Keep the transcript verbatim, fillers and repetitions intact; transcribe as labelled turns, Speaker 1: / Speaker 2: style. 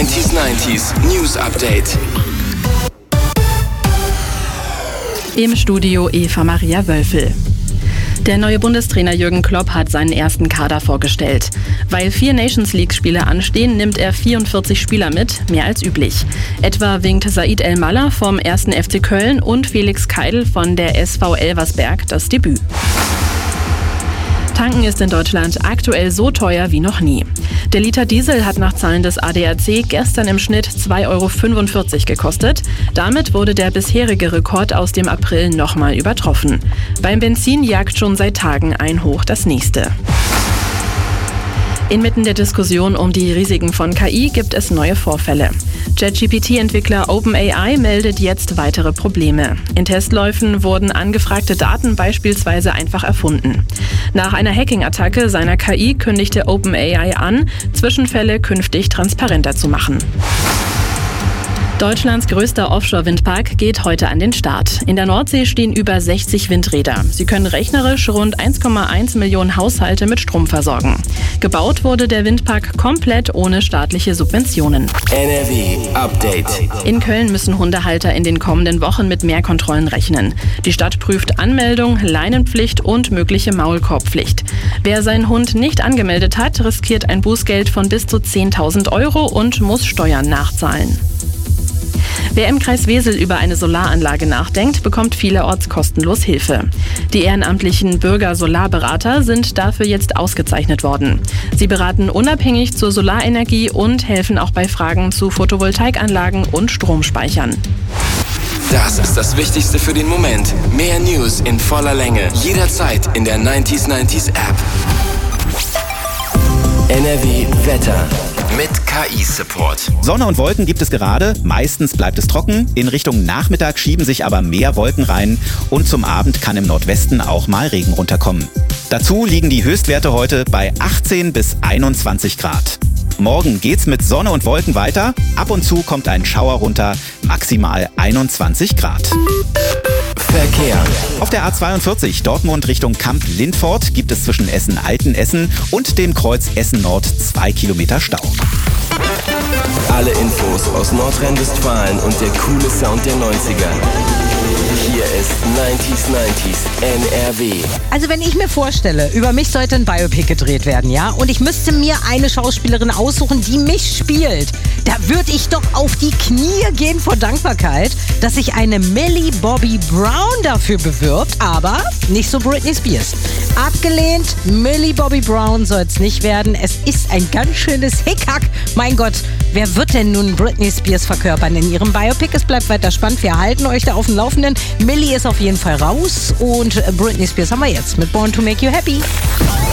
Speaker 1: neunzig neunzig News Update.
Speaker 2: Im Studio Eva Maria Wölfel. Der neue Bundestrainer Jürgen Klopp hat seinen ersten Kader vorgestellt. Weil vier Nations-League-Spiele anstehen, nimmt er vierundvierzig Spieler mit, mehr als üblich. Etwa winkt Said El-Mallah vom ersten F C Köln und Felix Keidl von der S V Elversberg das Debüt. Tanken ist in Deutschland aktuell so teuer wie noch nie. Der Liter Diesel hat nach Zahlen des A D A C gestern im Schnitt zwei Euro fünfundvierzig gekostet. Damit wurde der bisherige Rekord aus dem April nochmal übertroffen. Beim Benzin jagt schon seit Tagen ein Hoch das nächste. Inmitten der Diskussion um die Risiken von K I gibt es neue Vorfälle. ChatGPT-Entwickler OpenAI meldet jetzt weitere Probleme. In Testläufen wurden angefragte Daten beispielsweise einfach erfunden. Nach einer Hacking-Attacke seiner K I kündigte OpenAI an, Zwischenfälle künftig transparenter zu machen. Deutschlands größter Offshore-Windpark geht heute an den Start. In der Nordsee stehen über sechzig Windräder. Sie können rechnerisch rund eins Komma eins Millionen Haushalte mit Strom versorgen. Gebaut wurde der Windpark komplett ohne staatliche Subventionen.
Speaker 1: N R W Update.
Speaker 2: In Köln müssen Hundehalter in den kommenden Wochen mit mehr Kontrollen rechnen. Die Stadt prüft Anmeldung, Leinenpflicht und mögliche Maulkorbpflicht. Wer seinen Hund nicht angemeldet hat, riskiert ein Bußgeld von bis zu zehntausend Euro und muss Steuern nachzahlen. Wer im Kreis Wesel über eine Solaranlage nachdenkt, bekommt vielerorts kostenlos Hilfe. Die ehrenamtlichen Bürger-Solarberater sind dafür jetzt ausgezeichnet worden. Sie beraten unabhängig zur Solarenergie und helfen auch bei Fragen zu Photovoltaikanlagen und Stromspeichern.
Speaker 1: Das ist das Wichtigste für den Moment. Mehr News in voller Länge. Jederzeit in der neunzig neunzig App. N R W Wetter. Mit K I-Support.
Speaker 3: Sonne und Wolken gibt es gerade, meistens bleibt es trocken. In Richtung Nachmittag schieben sich aber mehr Wolken rein und zum Abend kann im Nordwesten auch mal Regen runterkommen. Dazu liegen die Höchstwerte heute bei achtzehn bis einundzwanzig Grad. Morgen geht's mit Sonne und Wolken weiter. Ab und zu kommt ein Schauer runter, maximal einundzwanzig Grad.
Speaker 1: Verkehr.
Speaker 3: Auf der A zweiundvierzig Dortmund Richtung Kamp-Lindfort gibt es zwischen Essen-Altenessen und dem Kreuz Essen-Nord zwei Kilometer Stau.
Speaker 1: Alle Infos aus Nordrhein-Westfalen und der coole Sound der neunziger. Hier ist neunzig neunzig N R W.
Speaker 4: Also wenn ich mir vorstelle, über mich sollte ein Biopic gedreht werden, ja? Und ich müsste mir eine Schauspielerin aussuchen, die mich spielt. Da würde ich doch auf die Knie gehen vor Dankbarkeit, dass sich eine Millie Bobby Brown dafür bewirbt, aber nicht so Britney Spears. Abgelehnt, Millie Bobby Brown soll es nicht werden. Es ist ein ganz schönes Hickhack. Mein Gott, wer wird denn nun Britney Spears verkörpern in ihrem Biopic? Es bleibt weiter spannend. Wir halten euch da auf dem Laufenden. Millie ist auf jeden Fall raus und Britney Spears haben wir jetzt mit Born to Make You Happy.